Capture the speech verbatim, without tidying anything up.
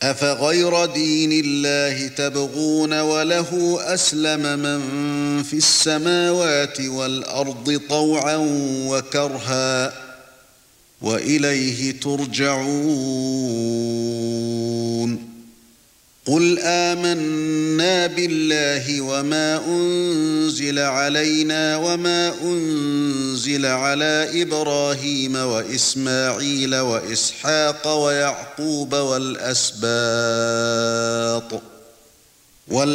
أَفَغَيْرَ دِينِ اللَّهِ تَبْغُونَ وَلَهُ أَسْلَمَ مَن فِي السَّمَاوَاتِ وَالْأَرْضِ طَوْعًا وَكَرْهًا وَإِلَيْهِ تُرْجَعُونَ قُلْ آمَنَّا بِاللَّهِ وَمَا أُنْزِلَ عَلَيْنَا وَمَا أُنْزِلَ عَلَى إِبْرَاهِيمَ وَإِسْمَاعِيلَ وَإِسْحَاقَ وَيَعْقُوبَ وَالْأَسْبَاطِ